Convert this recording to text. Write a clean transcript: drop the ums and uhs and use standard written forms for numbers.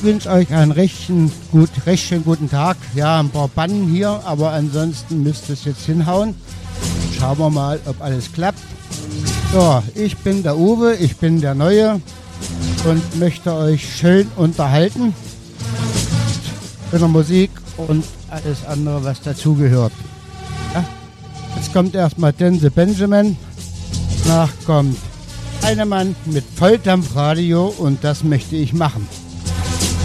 wünsche euch einen recht schön guten Tag. Ja, ein paar Bannen hier, aber ansonsten müsste es jetzt hinhauen. Schauen wir mal, ob alles klappt. So, ich bin der Uwe, ich bin der Neue und möchte euch schön unterhalten mit der Musik und alles andere, was dazugehört. Ja, jetzt kommt erstmal Dense Benjamin, danach kommt Heinemann mit Volldampfradio und das möchte ich machen.